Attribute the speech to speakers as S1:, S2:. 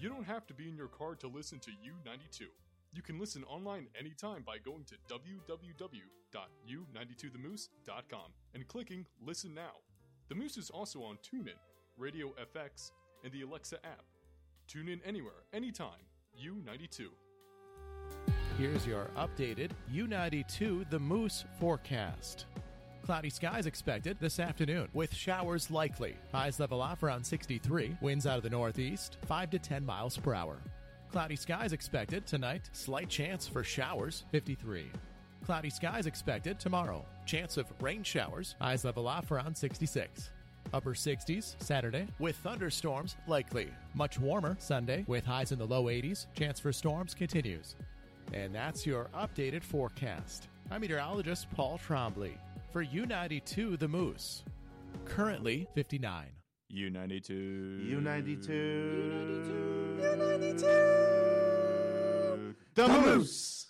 S1: You don't have to be in your car to listen to U92. You can listen online anytime by going to www.u92themoose.com and clicking Listen Now. The Moose is also on TuneIn, Radio FX, and the Alexa app. Tune in anywhere, anytime. U92.
S2: Here's your updated U92 The Moose forecast. Cloudy skies expected this afternoon with showers likely. Highs level off around 63. Winds out of the northeast, 5 to 10 miles per hour. Cloudy skies expected tonight. Slight chance for showers, 53. Cloudy skies expected tomorrow. Chance of rain showers. Highs level off around 66. Upper 60s Saturday with thunderstorms likely. Much warmer Sunday with highs in the low 80s. Chance for storms continues. And that's your updated forecast. I'm meteorologist Paul Trombley for U92 The Moose. Currently 59.
S3: U92.
S4: U92.
S3: U92.
S4: U92.
S3: The Moose.